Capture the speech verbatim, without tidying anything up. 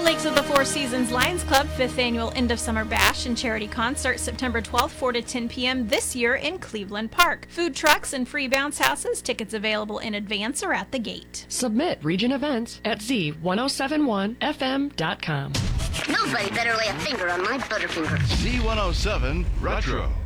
Lakes of the Four Seasons Lions Club fifth Annual End of Summer Bash and Charity Concert September twelfth, four to ten p.m. this year in Cleveland Park. Food trucks and free bounce houses. Tickets available in advance or at the gate. Submit Region Events at z ten seventy-one f m dot com. Nobody better lay a finger on my butterfinger. Z one oh seven Retro.